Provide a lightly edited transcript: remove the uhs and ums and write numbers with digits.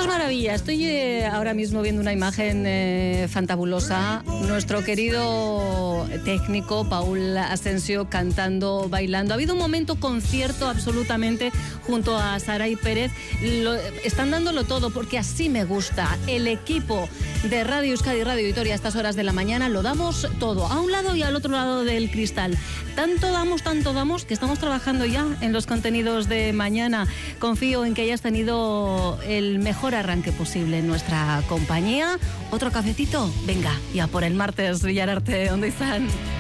es maravilla. Estoy ahora mismo viendo una imagen fantabulosa. Nuestro querido técnico Paul Asensio cantando, bailando. Ha habido un momento concierto absolutamente junto a Saray Pérez. Están dándolo todo porque así me gusta. El equipo de Radio Euskadi y Radio Vitoria a estas horas de la mañana lo damos todo, a un lado y al otro lado del cristal. Tanto damos que estamos trabajando ya en los contenidos de mañana. Confío en que hayas tenido el mejor arranque posible en nuestra compañía. ¿Otro cafecito? Venga, ya por el martes, Villararte, ¿dónde están?